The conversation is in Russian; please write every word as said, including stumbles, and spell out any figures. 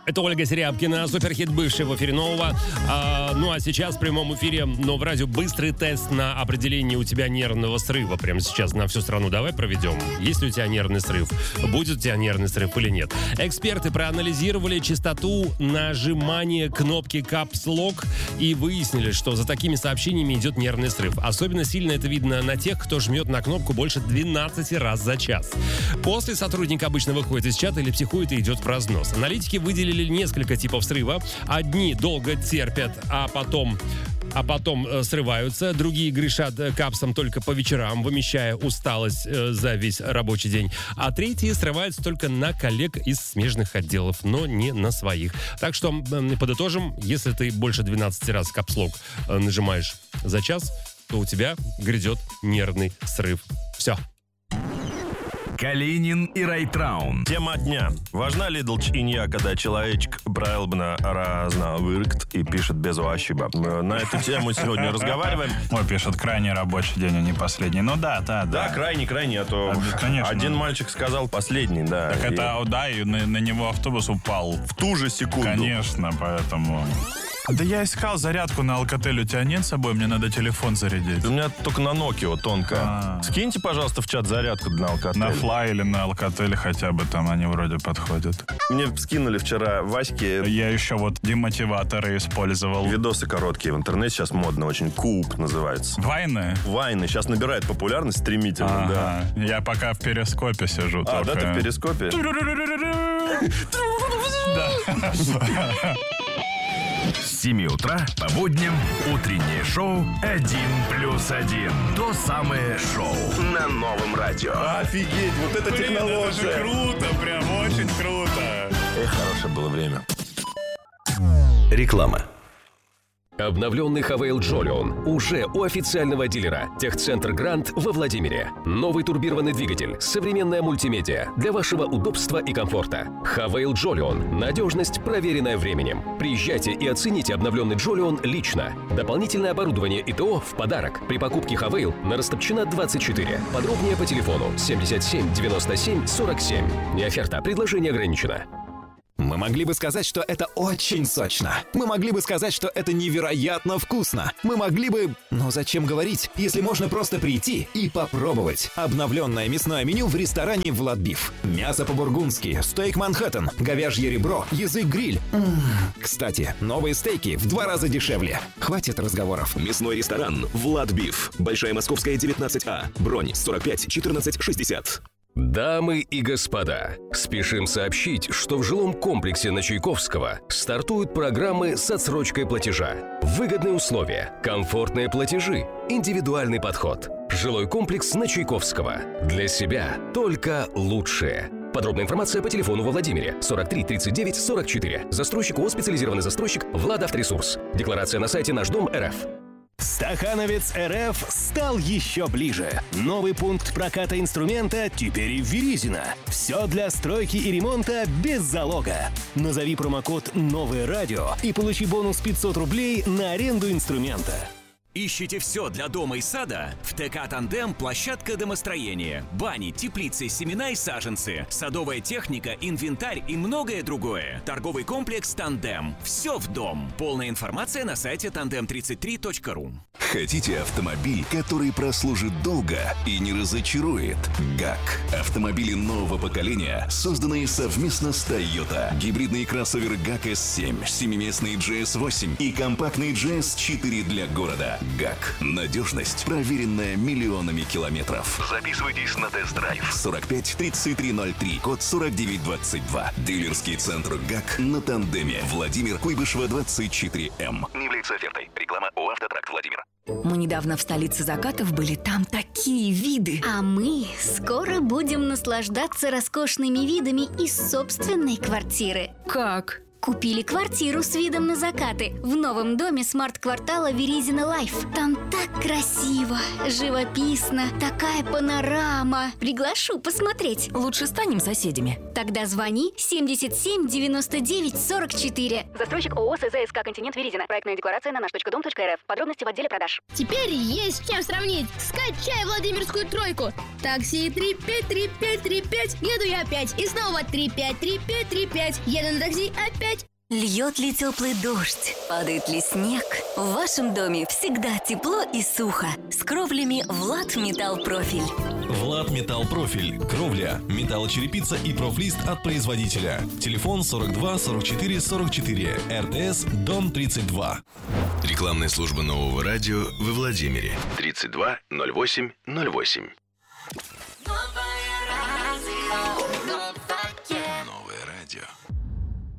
Это Ольга Серябкина, суперхит бывший в эфире Нового. А, ну а сейчас в прямом эфире Нового радио быстрый тест на определение у тебя нервного срыва. Прямо сейчас на всю страну давай проведем. Есть ли у тебя нервный срыв? Будет у тебя нервный срыв или нет? Эксперты проанализировали частоту нажимания кнопки Caps Lock и выяснили, что за такими сообщениями идет нервный срыв. Особенно сильно это видно на тех, кто жмет на кнопку больше двенадцати раз за час. После сотрудник обычно выходит из чата или психует и идет в разнос. Аналитики выделили несколько типов срыва. Одни долго терпят, а потом, а потом э, срываются. Другие грешат капсом только по вечерам, вымещая усталость э, за весь рабочий день. А третьи срываются только на коллег из смежных отделов, но не на своих. Так что, э, подытожим, если ты больше двенадцати раз капслок э, нажимаешь за час, то у тебя грядет нервный срыв. Все. Калинин и Райтраун. Тема дня. Важна ли долчинья, когда человечек правильно разновыркт и пишет без ошибок? На эту тему сегодня разговариваем. Ой, пишет, крайний рабочий день, а не последний. Ну да, да, да. Да, крайний, крайний, а то а, конечно. Один мальчик сказал последний, да. Так и... это, да, и на, на него автобус упал. В ту же секунду. Конечно, поэтому... Да я искал зарядку на Alcatel, у тебя нет с собой? Мне надо телефон зарядить. У меня только на Nokia тонко. А. Скиньте, пожалуйста, в чат зарядку на Alcatel. На Fly или на Alcatel хотя бы, там они вроде подходят. Мне скинули вчера Ваське. Я еще вот демотиваторы использовал. Видосы короткие в интернете сейчас модно, очень Куб называется. Вайны? Вайны. Сейчас набирает популярность стремительно, ага. да. Я пока в перископе сижу. А, только. да, ты в перископе? Да. С семи утра по будням утреннее шоу «Один плюс один». То самое шоу на Новом радио. Офигеть, вот это Блин, технология. это же круто, прям очень круто. Эх, хорошее было время. Реклама. Обновленный Хавейл Джолион уже у официального дилера Техцентр Гранд во Владимире. Новый турбированный двигатель, современная мультимедиа для вашего удобства и комфорта. Хавейл Джолион. Надежность, проверенная временем. Приезжайте и оцените обновленный Джолион лично. Дополнительное оборудование и ТО в подарок. При покупке Хавейл на Растопчина двадцать четыре. Подробнее по телефону семьдесят семь девяносто семь сорок семь. Не оферта, предложение ограничено. Мы могли бы сказать, что это очень сочно. Мы могли бы сказать, что это невероятно вкусно. Мы могли бы... Но зачем говорить, если можно просто прийти и попробовать? Обновленное мясное меню в ресторане «Владбиф». Мясо по-бургундски, стейк Манхэттен, говяжье ребро, язык-гриль. М-м-м. Кстати, новые стейки в два раза дешевле. Хватит разговоров. Мясной ресторан «Владбиф». Большая Московская, девятнадцать А. Бронь сорок пять четырнадцать шестьдесят. Дамы и господа, спешим сообщить, что в жилом комплексе на Чайковского стартуют программы с отсрочкой платежа. Выгодные условия, комфортные платежи, индивидуальный подход. Жилой комплекс на Чайковского. Для себя только лучшее. Подробная информация по телефону во Владимире сорок три тридцать девять сорок четыре. Застройщик ООО «Специализированный застройщик» Владавторесурс. Декларация на сайте Наш дом РФ. Стахановец РФ стал еще ближе. Новый пункт проката инструмента теперь и в Веризино. Все для стройки и ремонта без залога. Назови промокод «Новое радио» и получи бонус пятьсот рублей на аренду инструмента. Ищите все для дома и сада? В ТК «Тандем» площадка домостроения, бани, теплицы, семена и саженцы, садовая техника, инвентарь и многое другое. Торговый комплекс «Тандем». Все в дом. Полная информация на сайте тандем тридцать три точка ру. Хотите автомобиль, который прослужит долго и не разочарует? ГАК. Автомобили нового поколения, созданные совместно с Toyota. Гибридный кроссовер ГАК эс семь, семиместный джи эс восемь и компактный джи эс четыре для города. ГАК. Надежность, проверенная миллионами километров. Записывайтесь на тест-драйв. сорок пять тридцать три ноль три, код сорок девять двадцать два. Дилерский центр ГАК на Тандеме. Владимир Куйбышева, двадцать четыре М. Не является офертой. Реклама ООО «Автотракт Владимир». Мы недавно в столице закатов были, там такие виды. А мы скоро будем наслаждаться роскошными видами из собственной квартиры. Как? Купили квартиру с видом на закаты в новом доме смарт-квартала Веризино Лайф. Там так красиво, живописно, такая панорама. Приглашу посмотреть. Лучше станем соседями. Тогда звони семьдесят семь девяносто девять сорок четыре. Застройщик ООО СЗСК «Континент Веризино». Проектная декларация на наш точка дом точка РФ. Подробности в отделе продаж. Теперь есть с чем сравнить. Скачай Владимирскую тройку. Такси три пять три пять три пять. Еду я опять. И снова три пять три пять три пять. Еду на такси опять. Льет ли теплый дождь, падает ли снег, в вашем доме всегда тепло и сухо. С кровлями Влад Металл Профиль. Влад Металл Профиль. Кровля, металлочерепица и профлист от производителя. Телефон сорок два сорок четыре сорок четыре. РТС Дом тридцать два. Рекламная служба нового радио во Владимире. тридцать два ноль восемь ноль восемь.